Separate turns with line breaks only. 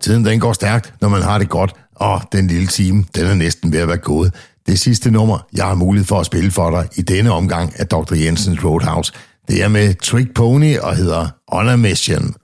Tiden den går stærkt, når man har det godt, og den lille time, den er næsten ved at være gået. Det sidste nummer, jeg har mulighed for at spille for dig i denne omgang af Dr. Jensens Roadhouse, det er med Trick Pony og hedder On a Mission.